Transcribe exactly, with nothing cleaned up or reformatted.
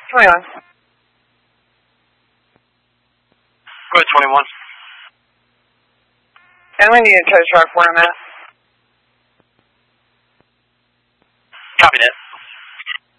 twenty-one. Go ahead, twenty-one. And we need a tow truck where I'm at.